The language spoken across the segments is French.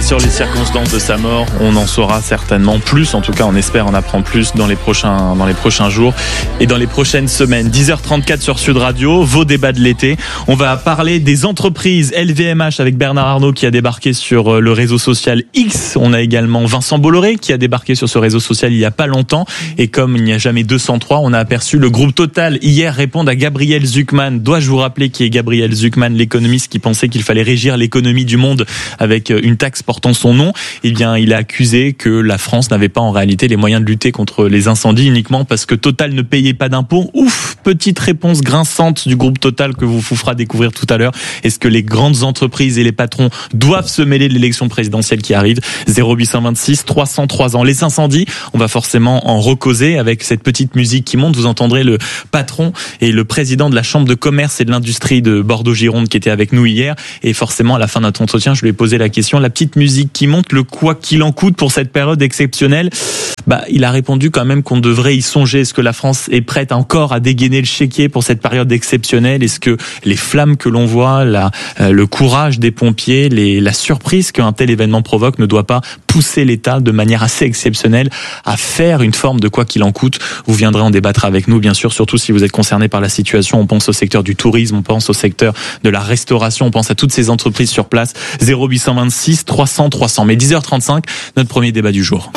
Et sur les circonstances de sa mort, on en saura certainement plus. En tout cas, on espère en apprendre plus dans les prochains jours et dans les prochaines semaines. 10h34 sur Sud Radio, vos débats de l'été. On va parler des entreprises LVMH avec Bernard Arnault qui a débarqué sur le réseau social X. On a également Vincent Bolloré qui a débarqué sur ce réseau social il y a pas longtemps. Et comme il n'y a jamais 203, on a aperçu le groupe Total hier répondre à Gabriel Zucman. Dois-je vous rappeler qui est Gabriel Zucman, l'économiste qui pensait qu'il fallait régir l'économie du monde avec une taxe portant son nom? Eh bien, il a accusé que la France n'avait pas en réalité les moyens de lutter contre les incendies uniquement parce que Total ne payait pas d'impôts. Ouf, petite réponse grinçante du groupe Total que vous fera découvrir tout à l'heure. Est-ce que les grandes entreprises et les patrons doivent se mêler de l'élection présidentielle qui arrive? 0826 303 ans. Les incendies, on va forcément en recauser avec cette petite musique qui monte. Vous entendrez le patron et le président de la Chambre de commerce et de l'industrie de Bordeaux-Gironde qui était avec nous hier. Et forcément, à la fin de notre entretien, je lui ai posé la question. La petite musique qui monte, le quoi qu'il en coûte pour cette période exceptionnelle. Il a répondu quand même qu'on devrait y songer. Est-ce que la France est prête encore à dégainer le chéquier pour cette période exceptionnelle? Est-ce que les flammes que l'on voit, le courage des pompiers, la surprise qu'un tel événement provoque ne doit pas pousser l'État de manière assez exceptionnelle à faire une forme de quoi qu'il en coûte? Vous viendrez en débattre avec nous, bien sûr, surtout si vous êtes concerné par la situation. On pense au secteur du tourisme, on pense au secteur de la restauration, on pense à toutes ces entreprises sur place. 0826 300 300. Mais 10h35, notre premier débat du jour.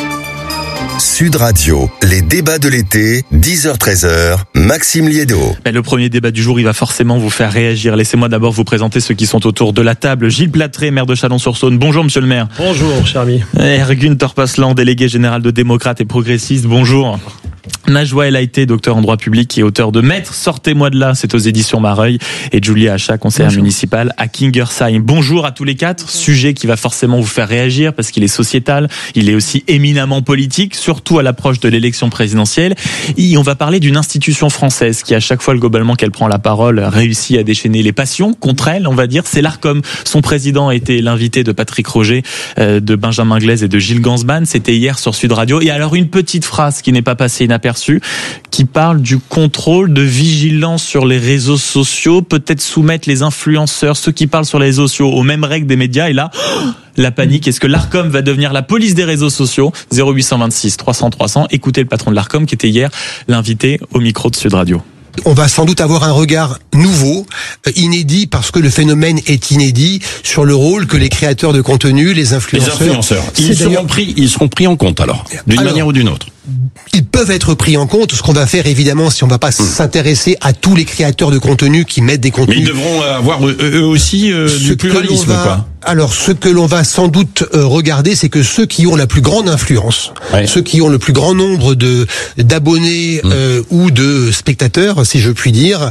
Sud Radio, les débats de l'été, 10h-13h, Maxime Liédo. Le premier débat du jour, il va forcément vous faire réagir. Laissez-moi d'abord vous présenter ceux qui sont autour de la table. Gilles Platré, maire de Chalon-sur-Saône. Bonjour, monsieur le maire. Bonjour, cher ami. Ergun Torpaslan, délégué général de Démocrates et Progressistes. Bonjour. Najwa El Haïté, docteur en droit public et auteur de Maître, sortez-moi de là, c'est aux éditions Mareuil, et Julia Achat, conseillère municipale à Kingersheim. Bonjour à tous les quatre. Sujet qui va forcément vous faire réagir parce qu'il est sociétal, il est aussi éminemment politique, surtout à l'approche de l'élection présidentielle. Et on va parler d'une institution française qui, à chaque fois globalement qu'elle prend la parole, réussit à déchaîner les passions contre elle, on va dire. C'est l'Arcom. Son président était l'invité de Patrick Roger, de Benjamin Glaise et de Gilles Gansban. C'était hier sur Sud Radio. Et alors une petite phrase qui n'est pas passée inaperçue, qui parle du contrôle de vigilance sur les réseaux sociaux, peut-être soumettre les influenceurs, ceux qui parlent sur les réseaux sociaux, aux mêmes règles des médias. Et là, la panique. Est-ce que l'Arcom va devenir la police des réseaux sociaux? 0826 300 300. Écoutez le patron de l'Arcom qui était hier l'invité au micro de Sud Radio. On va sans doute avoir un regard nouveau, inédit, parce que le phénomène est inédit, sur le rôle que les créateurs de contenu, les influenceurs. Ils seront pris en compte alors, d'une manière ou d'une autre. Ils peuvent être pris en compte. Ce qu'on va faire, évidemment, si on va pas s'intéresser à tous les créateurs de contenu qui mettent des contenus. Mais ils devront avoir eux aussi du pluralisme, quoi. Alors, ce que l'on va sans doute regarder, c'est que ceux qui ont la plus grande influence, ceux qui ont le plus grand nombre d'abonnés ou de spectateurs, si je puis dire,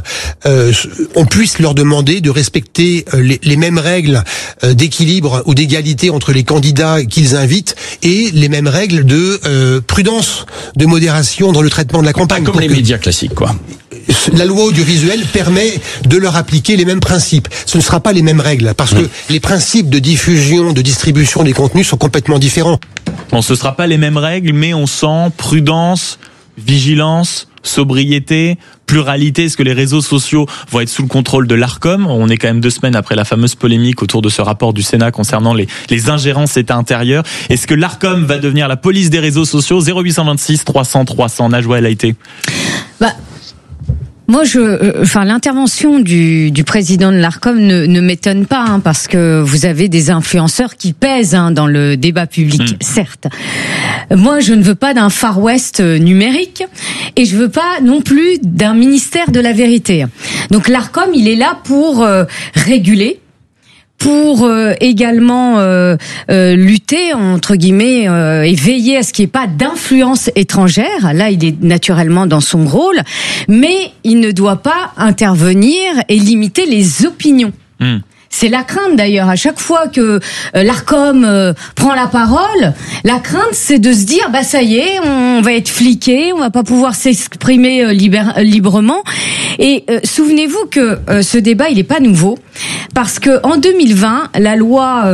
on puisse leur demander de respecter les mêmes règles d'équilibre ou d'égalité entre les candidats qu'ils invitent et les mêmes règles de prudence, de modération dans le traitement de la campagne. Comme les médias classiques, quoi. La loi audiovisuelle permet de leur appliquer les mêmes principes. Ce ne sera pas les mêmes règles, parce que les principes de diffusion, de distribution des contenus sont complètement différents. Bon, ce ne sera pas les mêmes règles, mais on sent prudence, vigilance, sobriété, pluralité. Est-ce que les réseaux sociaux vont être sous le contrôle de l'Arcom? On est quand même 2 semaines après la fameuse polémique autour de ce rapport du Sénat concernant les ingérences État intérieur. Est-ce que l'Arcom va devenir la police des réseaux sociaux? 0826 300 300. Najwa El Haïté. Moi, l'intervention du président de l'Arcom ne m'étonne pas, parce que vous avez des influenceurs qui pèsent dans le débat public, certes. Moi, je ne veux pas d'un Far West numérique et je veux pas non plus d'un ministère de la vérité. Donc l'Arcom, il est là pour réguler, pour également lutter, entre guillemets, et veiller à ce qu'il n'y ait pas d'influence étrangère. Là, il est naturellement dans son rôle, mais il ne doit pas intervenir et limiter les opinions. C'est la crainte d'ailleurs, à chaque fois que l'Arcom prend la parole, la crainte c'est de se dire ça y est, on va être fliqué, on va pas pouvoir s'exprimer librement. Et souvenez-vous que ce débat il est pas nouveau. Parce que en 2020, la loi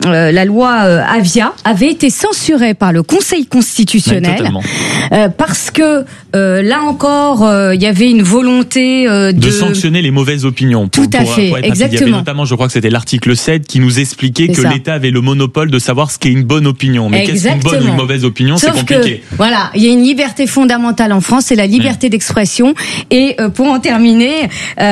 Avia avait été censurée par le Conseil constitutionnel parce que là encore, il y avait une volonté de sanctionner les mauvaises opinions. Tout à fait, exactement. Il y avait notamment, je crois que c'était l'article 7 qui nous expliquait que l'État avait le monopole de savoir ce qu'est une bonne opinion. Mais qu'est-ce qu'une bonne ou une mauvaise opinion, c'est compliqué. Voilà, il y a une liberté fondamentale en France, c'est la liberté d'expression. Et pour en terminer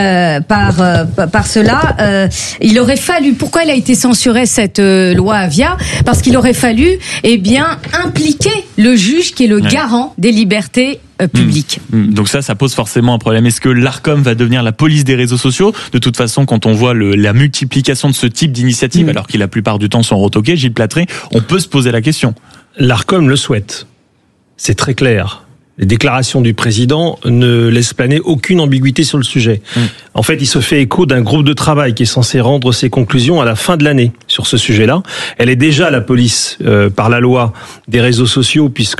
par cela, il aurait fallu. Pourquoi elle a été censurée cette loi Avia ? Parce qu'il aurait fallu, impliquer le juge qui est le garant des libertés publiques. Donc ça pose forcément un problème. Est-ce que l'Arcom va devenir la police des réseaux sociaux ? De toute façon, quand on voit la multiplication de ce type d'initiative, alors qui la plupart du temps sont retoquées, Gilles Platré, on peut se poser la question. L'Arcom le souhaite. C'est très clair. Les déclarations du président ne laissent planer aucune ambiguïté sur le sujet. En fait, il se fait écho d'un groupe de travail qui est censé rendre ses conclusions à la fin de l'année sur ce sujet-là. Elle est déjà la police par la loi des réseaux sociaux puisque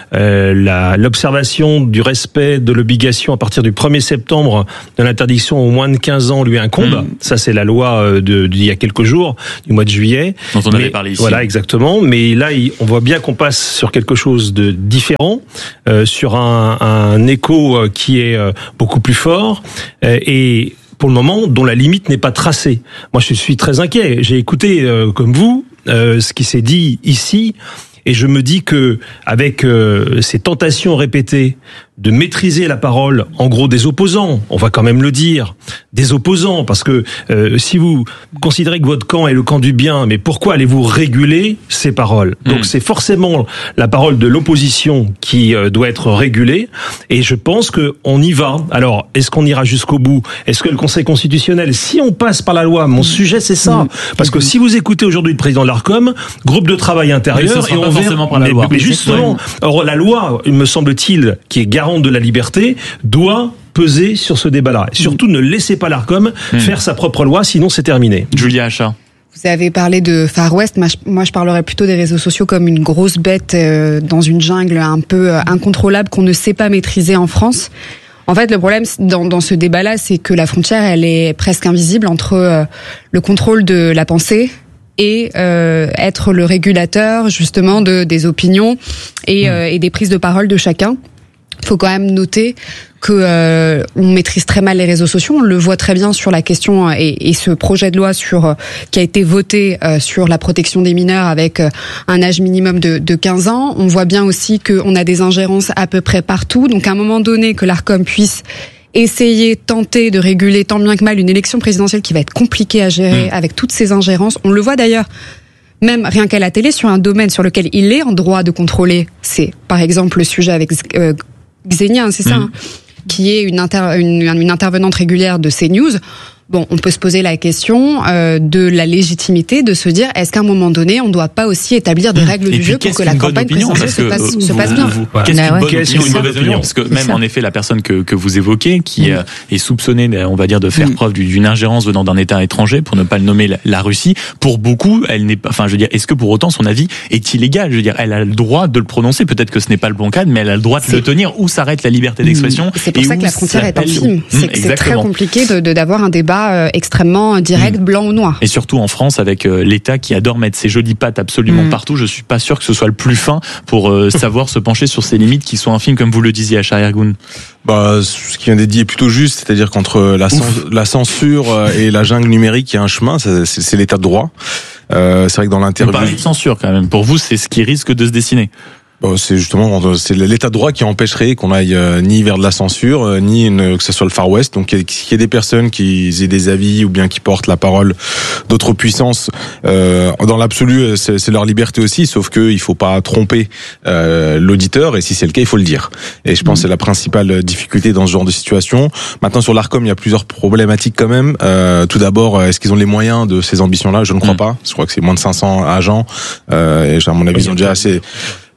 l'observation du respect de l'obligation à partir du 1er septembre de l'interdiction aux moins de 15 ans lui incombe. Ça, c'est la loi d'il y a quelques jours, du mois de juillet. Dont on avait parlé ici. Voilà, exactement. Mais là, on voit bien qu'on passe sur quelque chose de différent, sur un écho qui est beaucoup plus fort et pour le moment dont la limite n'est pas tracée. Moi, je suis très inquiet. J'ai écouté comme vous ce qui s'est dit ici et je me dis que avec ces tentations répétées de maîtriser la parole, en gros des opposants, on va quand même le dire, des opposants, parce que si vous considérez que votre camp est le camp du bien, mais pourquoi allez-vous réguler ces paroles ? Donc c'est forcément la parole de l'opposition qui doit être régulée, et je pense que on y va. Alors, est-ce qu'on ira jusqu'au bout ? Est-ce que le Conseil constitutionnel, si on passe par la loi, mon sujet c'est ça, parce que si vous écoutez aujourd'hui le président de l'Arcom, groupe de travail intérieur, et on forcément par la loi. Mais justement, or, la loi, il me semble-t-il, qui est garante de la liberté, doit peser sur ce débat-là. Et surtout, ne laissez pas l'Arcom faire sa propre loi, sinon c'est terminé. Julia Achat. Vous avez parlé de Far West. Moi, je parlerais plutôt des réseaux sociaux comme une grosse bête dans une jungle un peu incontrôlable qu'on ne sait pas maîtriser en France. En fait, le problème dans ce débat-là, c'est que la frontière, elle est presque invisible entre le contrôle de la pensée et être le régulateur justement des opinions et des prises de parole de chacun. Il faut quand même noter que on maîtrise très mal les réseaux sociaux. On le voit très bien sur la question et ce projet de loi qui a été voté sur la protection des mineurs avec un âge minimum de 15 ans. On voit bien aussi qu'on a des ingérences à peu près partout. Donc à un moment donné, que l'Arcom puisse tenter de réguler tant bien que mal une élection présidentielle qui va être compliquée à gérer avec toutes ces ingérences. On le voit d'ailleurs même rien qu'à la télé sur un domaine sur lequel il est en droit de contrôler. C'est par exemple le sujet avec Xenia, c'est ça, qui est une intervenante régulière de CNews. Bon, on peut se poser la question de la légitimité de se dire est-ce qu'à un moment donné, on ne doit pas aussi établir des règles du jeu pour que la campagne présidentielle se passe bien. Qu'est-ce qu'une mauvaise opinion ? Parce que même en effet, la personne que vous évoquez, qui est soupçonnée, on va dire, de faire preuve d'une ingérence venant d'un État étranger, pour ne pas le nommer la Russie, pour beaucoup, elle n'est pas. Enfin, je veux dire, est-ce que pour autant son avis est illégal ? Je veux dire, elle a le droit de le prononcer. Peut-être que ce n'est pas le bon cadre, mais elle a le droit de le tenir. Où s'arrête la liberté d'expression ? C'est pour ça que la frontière est infime. C'est très compliqué d'avoir un débat extrêmement direct, blanc ou noir. Et surtout en France, avec l'État qui adore mettre ses jolies pattes absolument partout, je suis pas sûr que ce soit le plus fin pour savoir se pencher sur ces limites qui sont infimes, comme vous le disiez, Achar Ergun. Ce qui vient d'être dit est plutôt juste, c'est-à-dire qu'entre la censure et la jungle numérique, il y a un chemin, c'est l'état de droit. C'est vrai que dans l'interview... Vous parlez de censure quand même. Pour vous, c'est ce qui risque de se dessiner. C'est justement l'état de droit qui empêcherait qu'on aille ni vers de la censure, ni que ce soit le Far West. Donc qu'il y ait des personnes qui aient des avis ou bien qui portent la parole d'autres puissances. Dans l'absolu, c'est leur liberté aussi, sauf que il faut pas tromper l'auditeur. Et si c'est le cas, il faut le dire. Et je pense que c'est la principale difficulté dans ce genre de situation. Maintenant, sur l'Arcom, il y a plusieurs problématiques quand même. Tout d'abord, est-ce qu'ils ont les moyens de ces ambitions-là ? Je ne crois pas. Je crois que c'est moins de 500 agents. Et à mon avis, ils ont déjà assez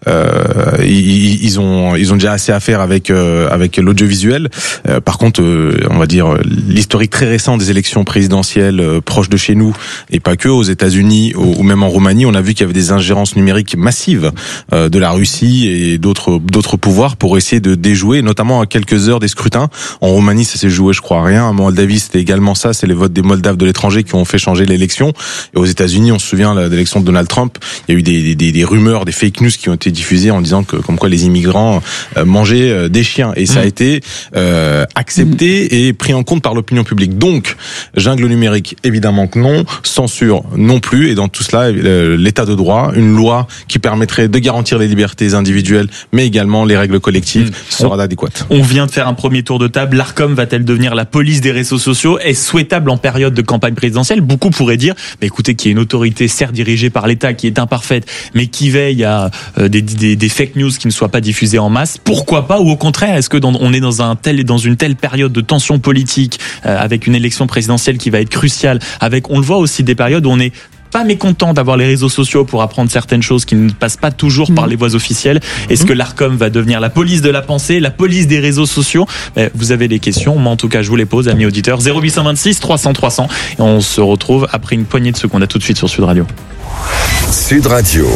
ils ont déjà assez à faire avec l'audiovisuel. Par contre, on va dire l'historique très récent des élections présidentielles proches de chez nous, et pas que, aux États-Unis ou même en Roumanie, on a vu qu'il y avait des ingérences numériques massives de la Russie et d'autres pouvoirs pour essayer de déjouer, notamment à quelques heures des scrutins. En Roumanie, ça s'est joué, je crois, à rien. En Moldavie, c'était également ça. C'est les votes des Moldaves de l'étranger qui ont fait changer l'élection. Et aux États-Unis, on se souvient de l'élection de Donald Trump. Il y a eu des rumeurs, des fake news qui ont été diffusées en disant que, comme quoi les immigrants mangeaient des chiens. Et ça a été accepté et pris en compte par l'opinion publique. Donc, jungle numérique, évidemment que non. Censure non plus. Et dans tout cela, l'état de droit, une loi qui permettrait de garantir les libertés individuelles, mais également les règles collectives, sera adéquate. On vient de faire un premier tour de table. L'Arcom va-t-elle devenir la police des réseaux sociaux? Est-ce souhaitable en période de campagne présidentielle? Beaucoup pourraient dire, mais écoutez, qu'il y ait une autorité certes dirigée par l'État, qui est imparfaite, mais qui veille à des fake news qui ne soient pas diffusées en masse. Pourquoi pas? Ou au contraire, est-ce que on est dans une telle période de tension politique, avec une élection présidentielle qui va être cruciale, on le voit aussi des périodes où on est pas mécontent d'avoir les réseaux sociaux pour apprendre certaines choses qui ne passent pas toujours par les voies officielles. Est-ce que l'Arcom va devenir la police de la pensée, la police des réseaux sociaux? Vous avez des questions, moi en tout cas je vous les pose, amis auditeurs. 0826 300 300 et on se retrouve après une poignée de secondes. À tout de suite sur Sud Radio. Sud Radio.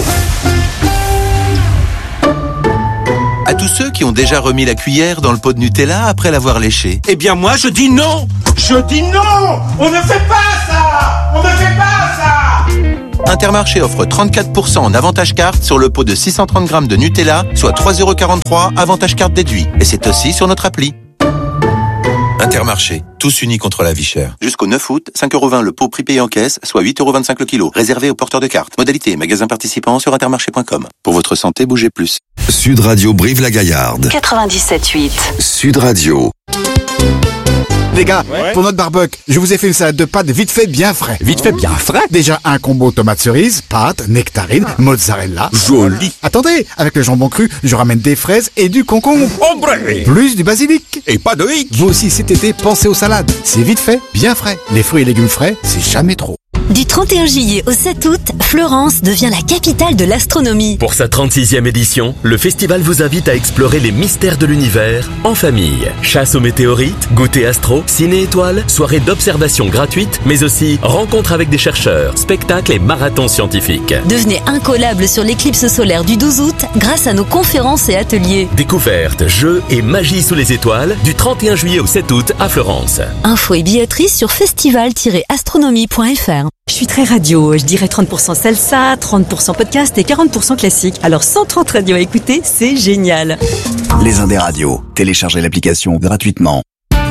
À tous ceux qui ont déjà remis la cuillère dans le pot de Nutella après l'avoir léché. Eh bien moi je dis non. Je dis non. On ne fait pas ça. On ne fait pas ça. Intermarché offre 34% en avantage carte sur le pot de 630 grammes de Nutella, soit 3,43 €, avantage carte déduit. Et c'est aussi sur notre appli. Intermarché, tous unis contre la vie chère. Jusqu'au 9 août, 5,20 € le pot prix payé en caisse, soit 8,25 € le kilo. Réservé aux porteurs de cartes. Modalité et magasins participants sur intermarché.com. Pour votre santé, bougez plus. Sud Radio Brive-la-Gaillarde. 97.8. Sud Radio. Les gars, pour notre barbecue, je vous ai fait une salade de pâtes vite fait bien frais. Vite fait bien frais? Déjà un combo tomate cerise, pâtes, nectarine, mozzarella. Joli. Attendez, avec le jambon cru, je ramène des fraises et du concombre. Ombre. Plus du basilic. Et pas de hic. Vous aussi cet été, pensez aux salades. C'est vite fait, bien frais. Les fruits et légumes frais, c'est jamais trop. Du 31 juillet au 7 août, Florence devient la capitale de l'astronomie. Pour sa 36e édition, le festival vous invite à explorer les mystères de l'univers en famille. Chasse aux météorites, goûter astro, ciné-étoiles, soirée d'observation gratuite, mais aussi rencontres avec des chercheurs, spectacles et marathons scientifiques. Devenez incollable sur l'éclipse solaire du 12 août grâce à nos conférences et ateliers. Découvertes, jeux et magie sous les étoiles du 31 juillet au 7 août à Florence. Infos et billetterie sur festival-astronomie.fr. Je suis très radio, je dirais 30% salsa, 30% podcast et 40% classique. Alors 130 radios à écouter, c'est génial. Les Indes radios, téléchargez l'application gratuitement.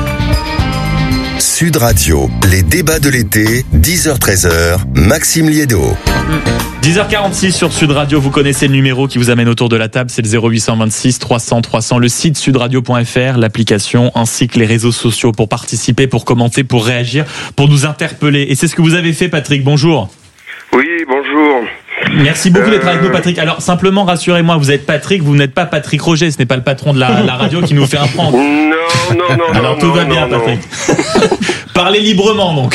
Sud Radio, les débats de l'été, 10h-13h, Maxime Liédo. 10h46 sur Sud Radio, vous connaissez le numéro qui vous amène autour de la table, c'est le 0826 300 300, le site sudradio.fr, l'application ainsi que les réseaux sociaux pour participer, pour commenter, pour réagir, pour nous interpeller. Et c'est ce que vous avez fait, Patrick, bonjour. Oui, bonjour. Merci beaucoup d'être avec nous, Patrick. Alors, simplement, rassurez-moi, vous êtes Patrick, vous n'êtes pas Patrick Roger, ce n'est pas le patron de la radio qui nous fait un prank. Non. Alors, tout va bien, Patrick. Parlez librement, donc.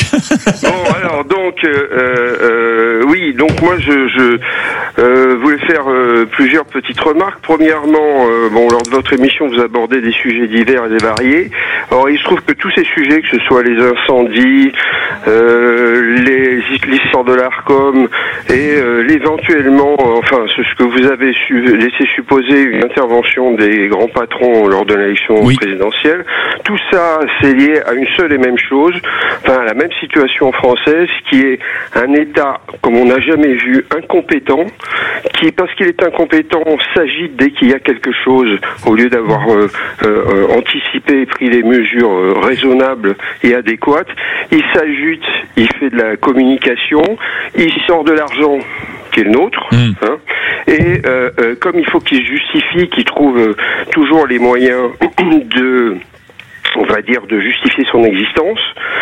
Oui, donc moi, je voulais faire plusieurs petites remarques. Premièrement, lors de votre émission, vous abordez des sujets divers et variés. Alors, il se trouve que tous ces sujets, que ce soit les incendies, l'histoire de l'Arcom et éventuellement, ce que vous avez laissé supposer une intervention des grands patrons lors de l'élection présidentielle, tout ça, c'est lié à une seule et même chose, à la même situation française, qui est un État, comme on n'a jamais vu, incompétent, qui, parce qu'il est incompétent, s'agite dès qu'il y a quelque chose, au lieu d'avoir anticipé et pris les mesures raisonnables et adéquates. Il s'agite, il fait de la communication, il sort de l'argent qui est le nôtre, et comme il faut qu'il justifie, qu'il trouve toujours les moyens de on va dire, de justifier son existence,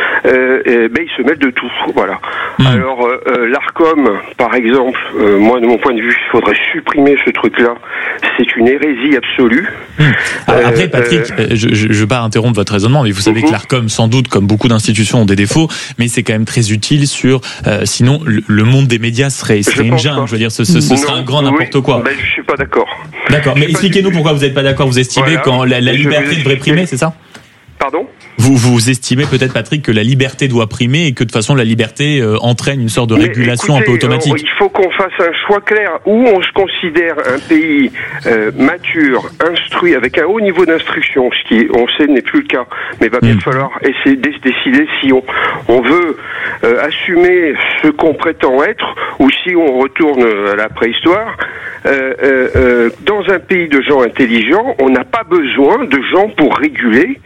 il se mêle de tout. Voilà. Alors, l'Arcom, par exemple, moi, de mon point de vue, il faudrait supprimer ce truc-là. C'est une hérésie absolue. Après, Patrick, je ne veux pas interrompre votre raisonnement, mais vous savez que l'Arcom, sans doute, comme beaucoup d'institutions, ont des défauts, mais c'est quand même très utile sur... sinon, le monde des médias serait une jungle. Je veux dire, ce serait un grand n'importe quoi. Je suis pas d'accord. D'accord, mais expliquez-nous pourquoi vous n'êtes pas d'accord. Vous estimez quand la liberté devrait primer, c'est ça ? Pardon ? Vous estimez peut-être, Patrick, que la liberté doit primer et que de toute façon la liberté entraîne une sorte de régulation un peu automatique. Il faut qu'on fasse un choix clair où on se considère un pays mature, instruit, avec un haut niveau d'instruction, ce qui, on sait, n'est plus le cas. Mais va bien falloir essayer de décider si on veut assumer ce qu'on prétend être ou si on retourne à la préhistoire. Dans un pays de gens intelligents, on n'a pas besoin de gens pour réguler.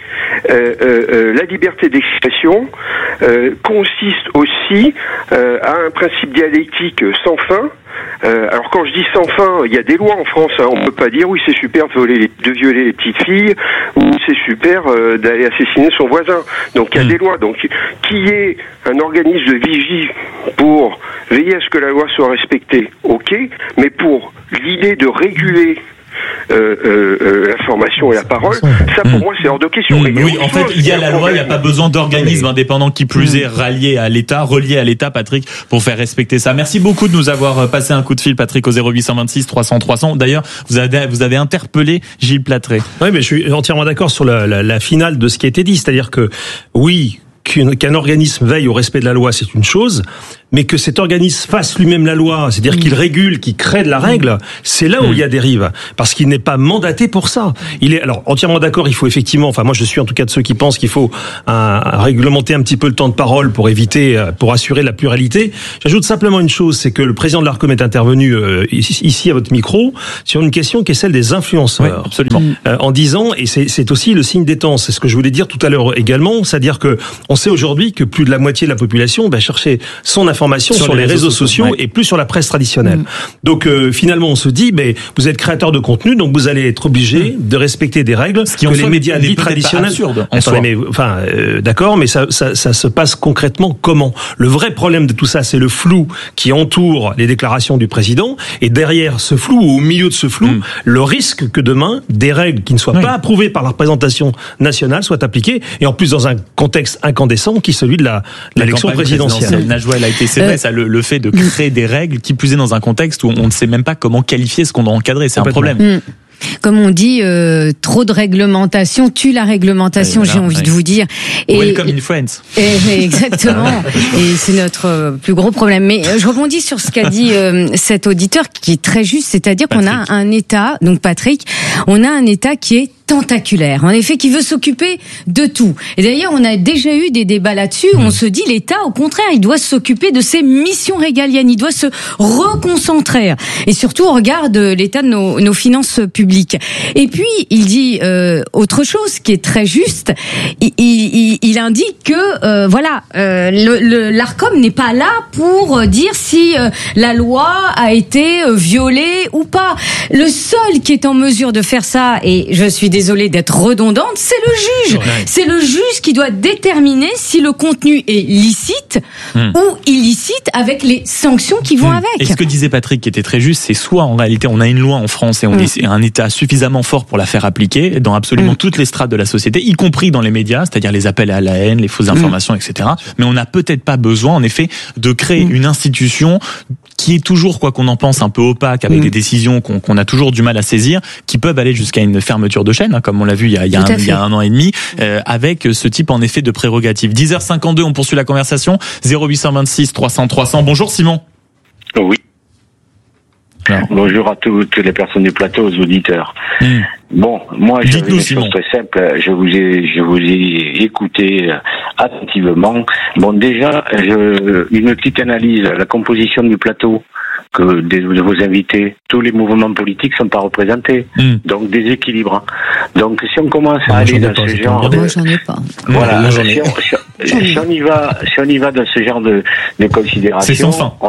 La liberté d'expression consiste aussi à un principe dialectique sans fin. Alors quand je dis sans fin, il y a des lois en France. On peut pas dire oui c'est super de violer les petites filles ou c'est super d'aller assassiner son voisin. Donc il y a des lois. Donc qu'il y ait un organisme de vigie pour veiller à ce que la loi soit respectée, ok. Mais pour l'idée de réguler l'information et la parole, ça pour moi c'est hors de question. Oui, en fait, il y a la loi, il n'y a pas besoin d'organismes indépendants qui plus est reliés à l'État, Patrick, pour faire respecter ça. Merci beaucoup de nous avoir passé un coup de fil, Patrick, au 0826 300 300. D'ailleurs, vous avez interpellé Gilles Platré. Oui, mais je suis entièrement d'accord sur la finale de ce qui a été dit, c'est-à-dire que oui, qu'un organisme veille au respect de la loi, c'est une chose, mais que cet organisme fasse lui-même la loi, c'est-à-dire qu'il régule, qu'il crée de la règle, c'est là où il y a dérive, parce qu'il n'est pas mandaté pour ça. Il est alors entièrement d'accord, il faut effectivement, enfin moi je suis en tout cas de ceux qui pensent qu'il faut réglementer un petit peu le temps de parole pour éviter, pour assurer la pluralité. J'ajoute simplement une chose, c'est que le président de l'Arcom est intervenu ici à votre micro sur une question qui est celle des influenceurs. Oui, absolument. En disant, et c'est aussi le signe des temps, c'est ce que je voulais dire tout à l'heure également, c'est-à-dire que on sait aujourd'hui que plus de la moitié de la population va chercher son information sur les réseaux sociaux et plus sur la presse traditionnelle. Donc finalement on se dit, mais vous êtes créateur de contenu, donc vous allez être obligé de respecter des règles que les médias dits traditionnels. D'accord, mais ça se passe concrètement comment ? Le vrai problème de tout ça, c'est le flou qui entoure les déclarations du président, et derrière ce flou, ou au milieu de ce flou, le risque que demain des règles qui ne soient pas approuvées par la représentation nationale soient appliquées, et en plus dans un contexte incandescent qui est celui de l'élection présidentielle. Najwa, elle a été, c'est vrai, ça, le fait de créer des règles, qui plus est dans un contexte où on ne sait même pas comment qualifier ce qu'on doit encadrer, c'est un problème. Comme on dit, trop de réglementation tue la réglementation, j'ai envie de vous dire. Welcome in France. Exactement. Et c'est notre plus gros problème. Mais je rebondis sur ce qu'a dit cet auditeur qui est très juste, c'est-à-dire qu'on a un État, donc Patrick, on a un État qui est tentaculaire, en effet, qui veut s'occuper de tout. Et d'ailleurs, on a déjà eu des débats là-dessus où on se dit l'État, au contraire, il doit s'occuper de ses missions régaliennes, il doit se reconcentrer. Et surtout, on regarde l'état de nos finances publiques. Et puis, il dit autre chose qui est très juste. Il indique que l'Arcom n'est pas là pour dire si la loi a été violée ou pas. Le seul qui est en mesure de faire ça, et je suis désolée d'être redondante, c'est le juge. C'est le juge qui doit déterminer si le contenu est licite ou illicite, avec les sanctions qui vont avec. Et ce que disait Patrick, qui était très juste, c'est soit en réalité on a une loi en France et on est un État suffisamment fort pour la faire appliquer dans absolument toutes les strates de la société, y compris dans les médias, c'est-à-dire les appels à la haine, les fausses informations, etc. Mais on n'a peut-être pas besoin, en effet, de créer une institution qui est toujours, quoi qu'on en pense, un peu opaque, avec des décisions qu'on a toujours du mal à saisir, qui peuvent aller jusqu'à une fermeture de chaîne, comme on l'a vu il y a un an et demi, avec ce type, en effet, de prérogatives. 10h52, on poursuit la conversation. 0826 300 300. Bonjour Simon. Oui. Alors. Bonjour à toutes les personnes du plateau, aux auditeurs. Bon, moi, je vais une chose très simple. Je vous ai écouté attentivement. Bon, déjà, une petite analyse, la composition du plateau de vos invités. Tous les mouvements politiques sont pas représentés. Donc, déséquilibre. Donc, si on commence à aller dans ce genre de... Moi, j'en ai pas. Voilà. Si on y va dans ce genre de considération, c'est sans fin.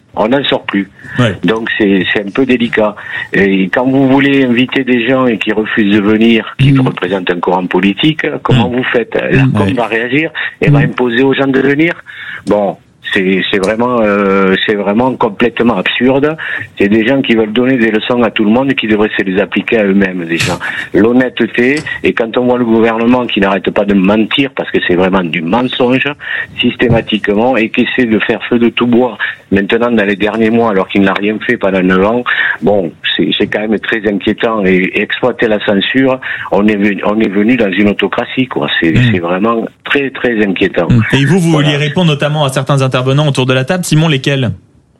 On n'en sort plus. Ouais. Donc c'est un peu délicat. Et quand vous voulez inviter des gens et qui refusent de venir, qui représentent un courant politique, comment vous faites? L'ARCOM va réagir et va imposer aux gens de venir. Bon. C'est vraiment complètement absurde. C'est des gens qui veulent donner des leçons à tout le monde et qui devraient se les appliquer à eux-mêmes déjà. L'honnêteté, et quand on voit le gouvernement qui n'arrête pas de mentir, parce que c'est vraiment du mensonge, systématiquement, et qui essaie de faire feu de tout bois, maintenant dans les derniers mois, alors qu'il n'a rien fait pendant 9 ans, bon, c'est quand même très inquiétant. Et exploiter la censure, on est venu dans une autocratie, quoi. C'est vraiment très, très inquiétant. Et vous vouliez répondre notamment à certains intervenants autour de la table. Simon, lesquels?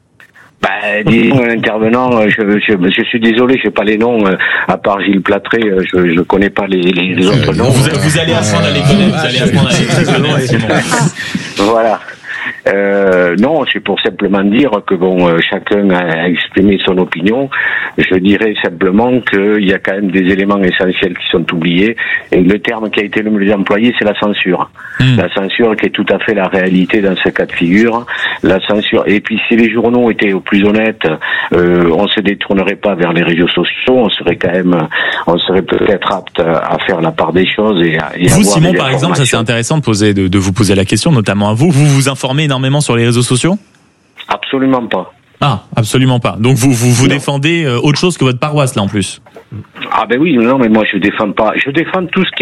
Disons un intervenant, je suis désolé, j'ai pas les noms, à part Gilles Platré, je connais pas les autres noms. Vous allez apprendre à les connaître, Voilà. Non, c'est pour simplement dire que chacun a exprimé son opinion. Je dirais simplement qu'il y a quand même des éléments essentiels qui sont oubliés. Et le terme qui a été le mieux employé, c'est la censure. La censure qui est tout à fait la réalité dans ce cas de figure. La censure. Et puis si les journaux étaient au plus honnêtes, on se détournerait pas vers les réseaux sociaux. On serait peut-être apte à faire la part des choses et vous, Simon, par exemple, ça c'est intéressant de vous poser la question, notamment à vous. Vous vous informez énormément sur les réseaux sociaux? Absolument pas. Ah, absolument pas. Donc vous défendez autre chose que votre paroisse là en plus. Ah ben oui, non, mais moi je défends pas. Je défends tout ce qui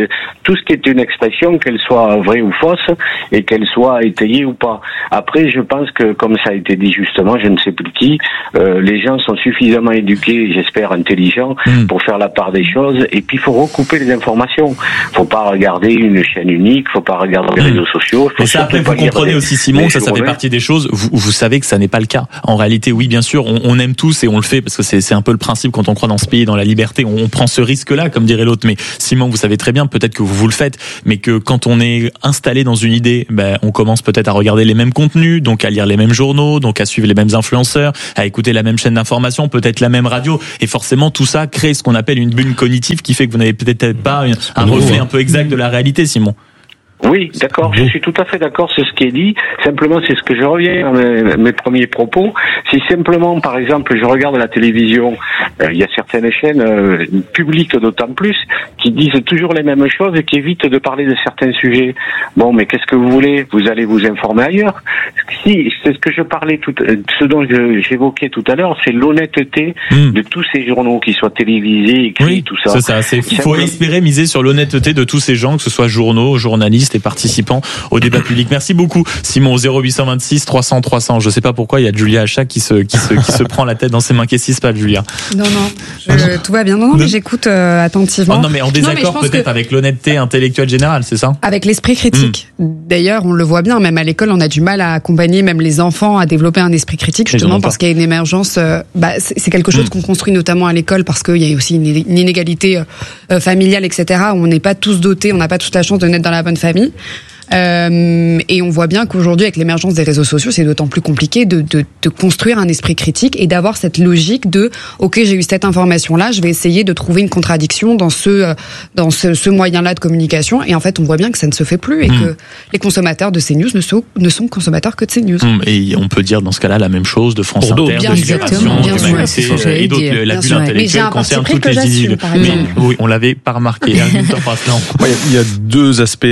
est une expression, qu'elle soit vraie ou fausse, et qu'elle soit étayée ou pas. Après, je pense que, comme ça a été dit justement, je ne sais plus qui, les gens sont suffisamment éduqués, j'espère intelligents, pour faire la part des choses. Et puis il faut recouper les informations. Faut pas regarder une chaîne unique, faut pas regarder les réseaux sociaux. Et ça, après, vous comprenez aussi, Simon, ça fait partie des choses. Vous savez que ça n'est pas le cas. En réalité, oui, bien sûr, on aime tous et on le fait parce que c'est un peu le principe quand on croit dans ce pays, dans la liberté, on prend ce risque-là, comme dirait l'autre. Mais Simon, vous savez très bien, peut-être que vous le faites, mais que quand on est installé dans une idée, on commence peut-être à regarder les mêmes contenus, donc à lire les mêmes journaux, donc à suivre les mêmes influenceurs, à écouter la même chaîne d'information, peut-être la même radio, et forcément tout ça crée ce qu'on appelle une bulle cognitive qui fait que vous n'avez peut-être pas un reflet un peu exact de la réalité, Simon. Oui, d'accord, je suis tout à fait d'accord sur ce qui est dit. Simplement, c'est ce que je reviens à mes premiers propos. Si simplement, par exemple, je regarde la télévision, il y a certaines chaînes publiques d'autant plus qui disent toujours les mêmes choses et qui évitent de parler de certains sujets. Bon, mais qu'est-ce que vous voulez? Vous allez vous informer ailleurs. Si, c'est ce que je parlais ce dont j'évoquais tout à l'heure, c'est l'honnêteté de tous ces journaux, qui soient télévisés, écrits, tout ça. C'est ça. Il faut espérer miser sur l'honnêteté de tous ces gens, que ce soit journaux, journalistes et participants au débat public. Merci beaucoup, Simon, au 0826 300 300. Je sais pas pourquoi il y a Julia Achat qui se prend la tête dans ses mains. Qu'est-ce qui se passe, Julia? Non, tout va bien. Non, mais j'écoute attentivement. Non, mais en désaccord peut-être avec l'honnêteté intellectuelle générale, c'est ça? Avec l'esprit critique. D'ailleurs, on le voit bien, même à l'école, on a du mal à accompagner même les enfants à développer un esprit critique, justement parce qu'il y a une émergence. C'est quelque chose qu'on construit notamment à l'école, parce qu'il y a aussi une inégalité familiale, etc. Où on n'est pas tous dotés, on n'a pas tous la chance de naître dans la bonne famille. Et on voit bien qu'aujourd'hui, avec l'émergence des réseaux sociaux, c'est d'autant plus compliqué de construire un esprit critique et d'avoir cette logique de ok, j'ai eu cette information-là, je vais essayer de trouver une contradiction dans ce moyen-là de communication. Et en fait, on voit bien que ça ne se fait plus et que les consommateurs de CNews ne sont consommateurs que de CNews. Et on peut dire dans ce cas-là la même chose de France Inter, de Libération, d'Humanité et d'autres. La bulle intellectuelle concerne toutes les idées. Mais oui, on l'avait pas remarqué. Il y a deux aspects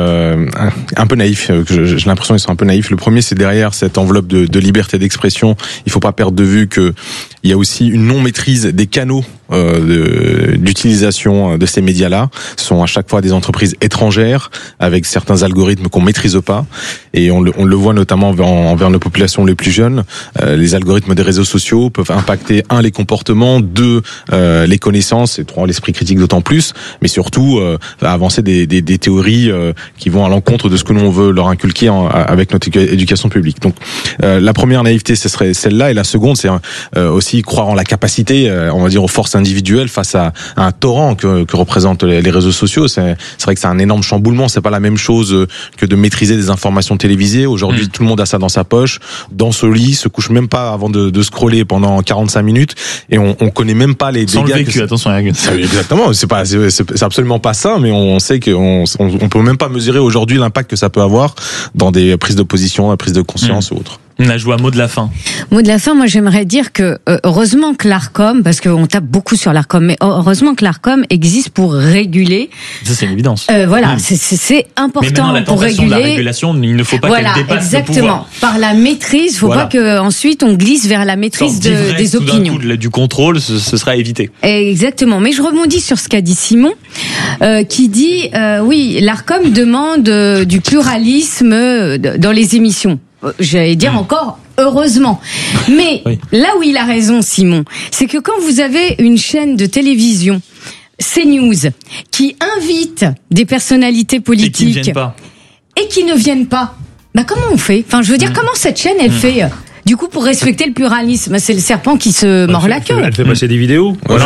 un peu naïfs, j'ai l'impression qu'ils sont un peu naïfs. Le premier, c'est derrière cette enveloppe de liberté d'expression, il faut pas perdre de vue que il y a aussi une non-maîtrise des canaux d'utilisation de ces médias-là. Ce sont à chaque fois des entreprises étrangères avec certains algorithmes qu'on maîtrise pas, et on le voit notamment envers nos populations les plus jeunes. Les algorithmes des réseaux sociaux peuvent impacter les comportements, les connaissances, et l'esprit critique d'autant plus, mais surtout avancer des théories qui vont à l'encontre de ce que l'on veut leur inculquer avec notre éducation publique. Donc la première naïveté, ce serait celle-là, et la seconde, c'est aussi croire en la capacité, on va dire, aux forces individuelles face à un torrent que représentent les réseaux sociaux. C'est vrai que c'est un énorme chamboulement. C'est pas la même chose que de maîtriser des informations télévisées. Aujourd'hui, tout le monde a ça dans sa poche, dans ce lit, se couche même pas avant de scroller pendant 45 minutes, et on connaît même pas les dégâts. Sans le vécu, attention. Exactement. C'est absolument pas ça, mais on sait qu'on peut même pas mesurer aujourd'hui l'impact que ça peut avoir dans des prises de position, la prise de conscience ou autre. Najwa, mot de la fin. Mot de la fin, moi j'aimerais dire que heureusement que l'Arcom, parce qu'on tape beaucoup sur l'Arcom, mais heureusement que l'Arcom existe pour réguler. Ça c'est une évidence. Voilà, c'est important mais pour réguler. La régulation, il ne faut pas qu'elle dépasse exactement. le pouvoir. Par la maîtrise, il ne faut pas qu'ensuite on glisse vers la maîtrise des opinions. Du contrôle, ce sera évité. Exactement. Mais je rebondis sur ce qu'a dit Simon, qui dit oui, l'Arcom demande du pluralisme dans les émissions. J'allais dire encore heureusement. Mais là où il a raison, Simon, c'est que quand vous avez une chaîne de télévision, CNews, qui invite des personnalités politiques et qui ne viennent pas, bah comment on fait ? Enfin, je veux dire, comment cette chaîne elle fait ? Du coup, pour respecter le pluralisme, c'est le serpent qui se mord la queue. Elle fait passer des vidéos. Voilà.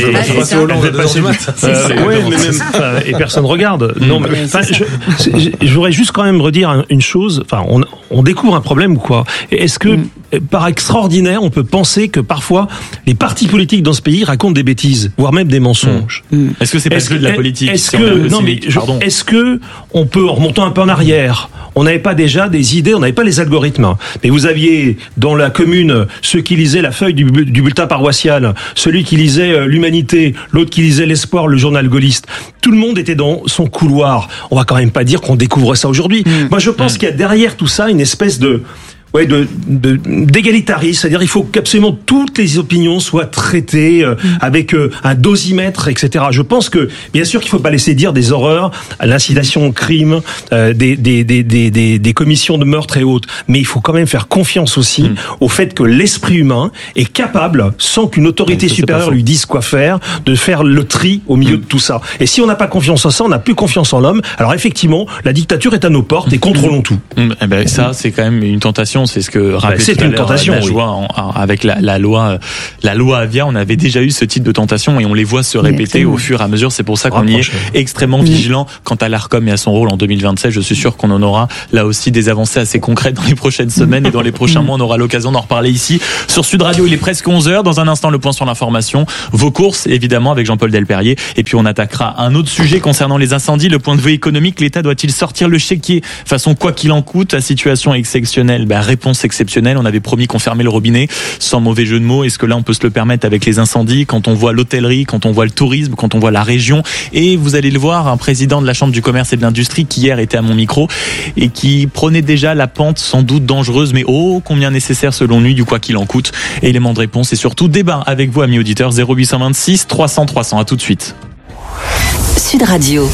Et personne regarde. Non, mais je voudrais juste quand même redire une chose. Enfin, on découvre un problème ou quoi ? Est-ce que, par extraordinaire, on peut penser que parfois les partis politiques dans ce pays racontent des bêtises, voire même des mensonges ? Est-ce que c'est pas que de la politique ? Est-ce que on peut, en remontant un peu en arrière, on n'avait pas déjà des idées, on n'avait pas les algorithmes. Mais vous aviez dans la commune ceux qui lisaient la feuille du bulletin paroissial, celui qui lisait l'Humanité, l'autre qui lisait l'Espoir, le journal gaulliste. Tout le monde était dans son couloir. On va quand même pas dire qu'on découvre ça aujourd'hui. Moi, je pense qu'il y a derrière tout ça une espèce d'égalitarisme, c'est-à-dire il faut qu'absolument toutes les opinions soient traitées avec un dosimètre, etc. Je pense que bien sûr qu'il faut pas laisser dire des horreurs, l'incitation au crime, des commissions de meurtre et autres, mais il faut quand même faire confiance aussi au fait que l'esprit humain est capable, sans qu'une autorité supérieure lui dise quoi faire, de faire le tri au milieu de tout ça. Et si on n'a pas confiance en ça, on n'a plus confiance en l'homme. Alors effectivement, la dictature est à nos portes et contrôlons tout. Ça, c'est quand même une tentation. C'est ce que rappelait c'est une tentation, avec la loi Avia, on avait déjà eu ce type de tentation et on les voit se répéter au fur et à mesure. C'est pour ça qu'on y est extrêmement vigilant quant à l'Arcom et à son rôle en 2027. Je suis sûr qu'on en aura là aussi des avancées assez concrètes dans les prochaines semaines et dans les prochains mois. On aura l'occasion d'en reparler ici sur Sud Radio. Il est presque 11h. Dans un instant, le point sur l'information. Vos courses, évidemment, avec Jean-Paul Delperrier. Et puis on attaquera un autre sujet concernant les incendies. Le point de vue économique, l'État doit-il sortir le chéquier façon quoi qu'il en coûte? La situation exceptionnelle, réponse exceptionnelle. On avait promis qu'on fermait le robinet, sans mauvais jeu de mots. Est-ce que là on peut se le permettre avec les incendies, quand on voit l'hôtellerie, quand on voit le tourisme, quand on voit la région? Et vous allez le voir, un président de la Chambre du commerce et de l'industrie qui hier était à mon micro et qui prenait déjà la pente sans doute dangereuse, mais combien nécessaire selon lui, du quoi qu'il en coûte. Élément de réponse et surtout débat avec vous, amis auditeurs. 0826 300 300. À tout de suite. Sud Radio.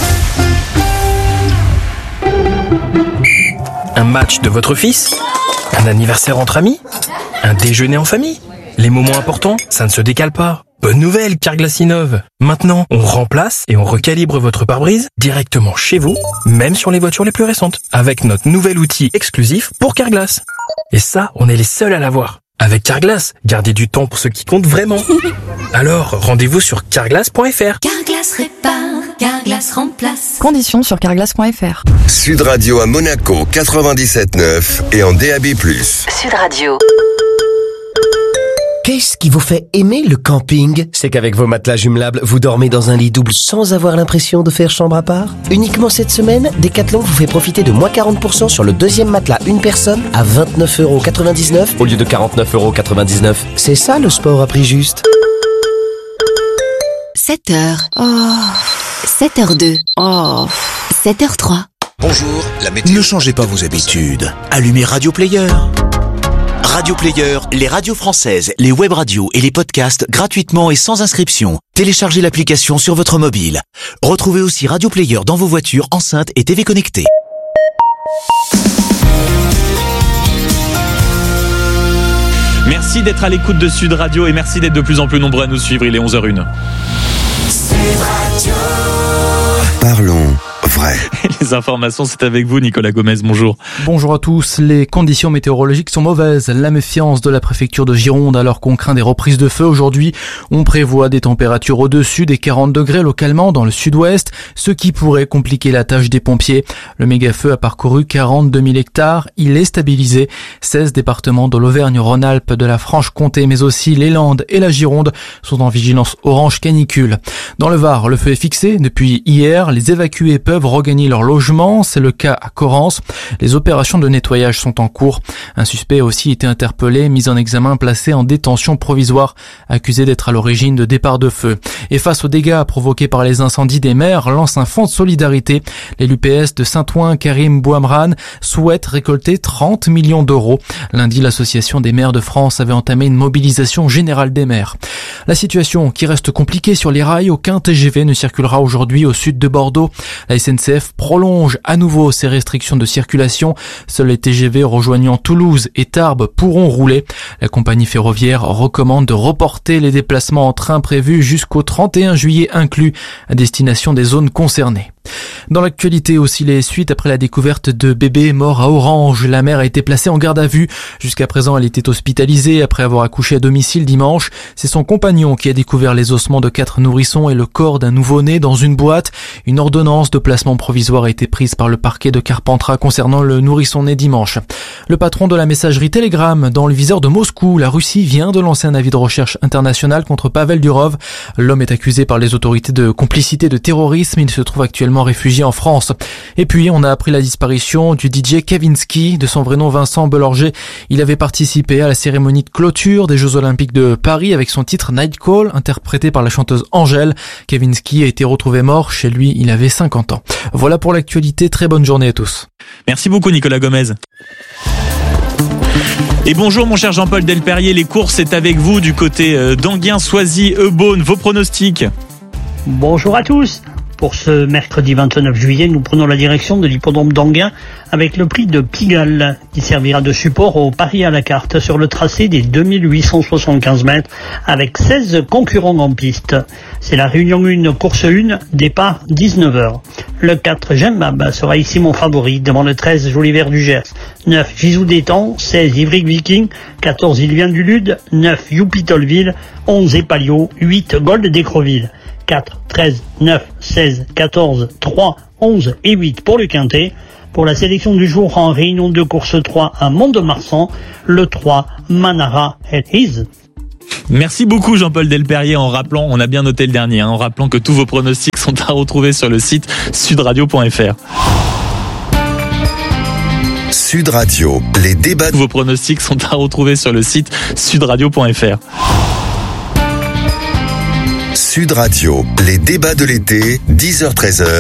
Un match de votre fils? Un anniversaire entre amis? Un déjeuner en famille? Les moments importants, ça ne se décale pas. Bonne nouvelle, Carglass innove. Maintenant, on remplace et on recalibre votre pare-brise directement chez vous, même sur les voitures les plus récentes, avec notre nouvel outil exclusif pour Carglass. Et ça, on est les seuls à l'avoir. Avec Carglass, gardez du temps pour ce qui compte vraiment. Alors, rendez-vous sur carglass.fr. Carglass répare, Carglass remplace. Conditions sur carglass.fr. Sud Radio à Monaco 97.9 et en DAB+. Sud Radio. Qu'est-ce qui vous fait aimer le camping? C'est qu'avec vos matelas jumelables, vous dormez dans un lit double sans avoir l'impression de faire chambre à part. Uniquement cette semaine, Decathlon vous fait profiter de moins 40% sur le deuxième matelas une personne à 29,99€ au lieu de 49,99€. C'est ça le sport à prix juste. 7h. 7h02. 7h03. Bonjour, la météo. Ne changez pas vos habitudes. Allumez Radio Player. Radio Player, les radios françaises, les web radios et les podcasts gratuitement et sans inscription. Téléchargez l'application sur votre mobile. Retrouvez aussi Radio Player dans vos voitures, enceintes et TV connectées. Merci d'être à l'écoute de Sud Radio et merci d'être de plus en plus nombreux à nous suivre. Il est 11h01. Sud Radio. Parlons vrai. Les informations, c'est avec vous, Nicolas Gomez. Bonjour. Bonjour à tous. Les conditions météorologiques sont mauvaises. La méfiance de la préfecture de Gironde alors qu'on craint des reprises de feu aujourd'hui. On prévoit des températures au-dessus des 40 degrés localement dans le sud-ouest, ce qui pourrait compliquer la tâche des pompiers. Le méga-feu a parcouru 42 000 hectares. Il est stabilisé. 16 départements de l'Auvergne-Rhône-Alpes, de la Franche-Comté, mais aussi les Landes et la Gironde sont en vigilance orange canicule. Dans le Var, le feu est fixé depuis hier. Les évacués peuvent peuvent regagner leur logement. C'est le cas à Corrence. Les opérations de nettoyage sont en cours. Un suspect a aussi été interpellé, mis en examen, placé en détention provisoire, accusé d'être à l'origine de départ de feu. Et face aux dégâts provoqués par les incendies, des maires lancent un fonds de solidarité. L'élu PS de Saint-Ouen, Karim Bouamran, souhaite récolter 30 millions d'euros. Lundi, l'association des maires de France avait entamé une mobilisation générale des maires. La situation qui reste compliquée sur les rails, aucun TGV ne circulera aujourd'hui au sud de Bordeaux. La SNCF prolonge à nouveau ses restrictions de circulation. Seuls les TGV rejoignant Toulouse et Tarbes pourront rouler. La compagnie ferroviaire recommande de reporter les déplacements en train prévus jusqu'au 31 juillet inclus à destination des zones concernées. Dans l'actualité aussi, les suites après la découverte de bébés morts à Orange. La mère a été placée en garde à vue. Jusqu'à présent, elle était hospitalisée après avoir accouché à domicile dimanche. C'est son compagnon qui a découvert les ossements de 4 nourrissons et le corps d'un nouveau-né dans une boîte. Une ordonnance de placement provisoire a été prise par le parquet de Carpentras concernant le nourrisson né dimanche. Le patron de la messagerie Telegram dans le viseur de Moscou. La Russie vient de lancer un avis de recherche international contre Pavel Durov. L'homme est accusé par les autorités de complicité de terrorisme. Il se trouve actuellement réfugié en France. Et puis, on a appris la disparition du DJ Kavinsky, de son vrai nom Vincent Belorger. Il avait participé à la cérémonie de clôture des Jeux Olympiques de Paris avec son titre Night Call, interprété par la chanteuse Angèle. Kavinsky a été retrouvé mort. Chez lui, il avait 50 ans. Voilà pour l'actualité. Très bonne journée à tous. Merci beaucoup, Nicolas Gomez. Et bonjour mon cher Jean-Paul Delperrier, les courses c'est avec vous du côté d'Anguin, Soisy, Eubonne. Vos pronostics? Bonjour à tous. Pour ce mercredi 29 juillet, nous prenons la direction de l'hippodrome d'Anguin avec le prix de Pigalle qui servira de support au pari à la carte sur le tracé des 2875 mètres avec 16 concurrents en piste. C'est la réunion 1, course 1, départ 19h. Le 4 Gembab sera ici mon favori devant le 13 Joli Vert du Gers, 9 Gisou d'Étang, 16 Ivric Viking, 14 Il vient du Lude, 9 Youpitolville, 11 Epalio, 8 Gold d'Écreville. 4, 13, 9, 16, 14, 3, 11 et 8 pour le Quintet. Pour la sélection du jour en réunion de course 3 à Mont-de-Marsan, le 3 Manara et His. Merci beaucoup Jean-Paul Delperrier, en rappelant, on a bien noté le dernier, en rappelant que tous vos pronostics sont à retrouver sur le site sudradio.fr. Sud Radio, les débats. Vos pronostics sont à retrouver sur le site sudradio.fr. Sud Radio, les débats de l'été, 10h-13h.